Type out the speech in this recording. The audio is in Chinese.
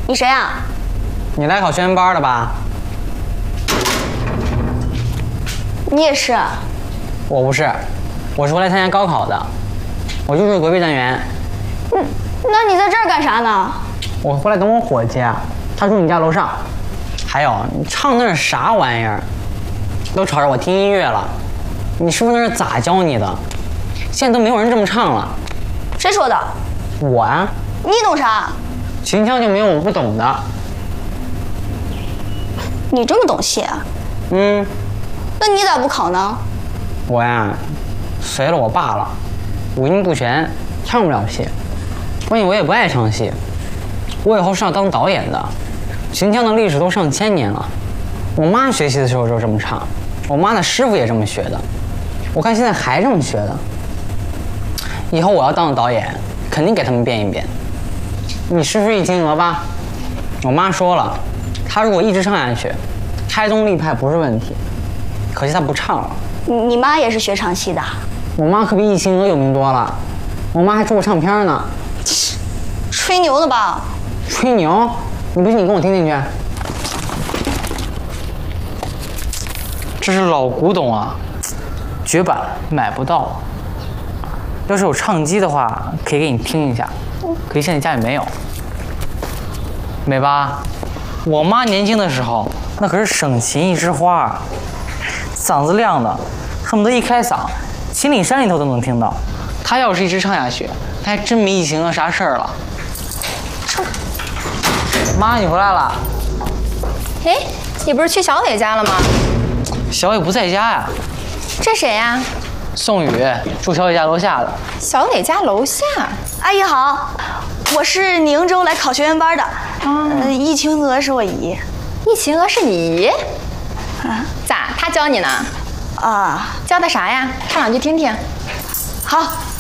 你谁啊？ 你来考学员班的吧？ 你也是？ 我不是，我是回来参加高考的，我就住隔壁单元。 那你在这儿干啥呢？ 我回来等我伙计啊，他住你家楼上。还有，你唱那是啥玩意儿？都吵着我听音乐了，你师傅那是咋教你的？现在都没有人这么唱了。 谁说的？ 我啊。 你懂啥？ 秦腔就没有我不懂的。 你这么懂戏啊？那你咋不考呢？ 我呀，随了我爸了，五音不全，唱不了戏。关键我也不爱唱戏，我以后是要当导演的。秦腔的历史都上千年了，我妈学习的时候就这么唱，我妈的师傅也这么学的，我看现在还这么学的。以后我要当导演，肯定给他们变一变。你试试易秦娥吧，我妈说了，她如果一直唱下去，开宗立派不是问题。可惜她不唱了。 你妈也是学唱戏的？ 我妈可比易秦娥有名多了，我妈还出过唱片呢。 吹牛的吧？ 吹牛？你不信你跟我听听去。这是老古董啊，绝版，买不到。要是有唱机的话，可以给你听一下。可惜现在家里没有。美吧？我妈年轻的时候，那可是省琴一枝花，嗓子亮的，恨不得一开嗓，秦岭山里头都能听到。她要是一直唱下去，她还真没易秦娥啥事儿了。妈，你回来了。 哎，你不是去小伟家了吗？ 小伟不在家呀。 这谁呀？ 宋宇，住小伟家楼下的。 小伟家楼下。 阿姨好，我是宁州来考学员班的。易秦娥是我姨。 易秦娥是你姨？咋？她教你呢？ 啊， 教的啥呀？唱两句听听。 好，